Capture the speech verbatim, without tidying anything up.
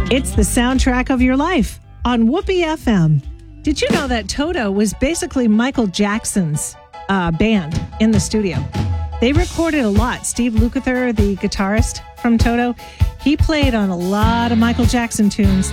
It's the soundtrack of your life on Whoopee F M. Did you know that Toto was basically Michael Jackson's uh, band in the studio? They recorded a lot. Steve Lukather, the guitarist from Toto, he played on a lot of Michael Jackson tunes.